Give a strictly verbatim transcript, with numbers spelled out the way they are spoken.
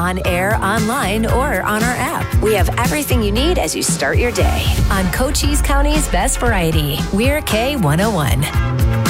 on air, online, or on our app. We have everything you need as you start your day on Cochise County's Best Variety. We're K one oh one.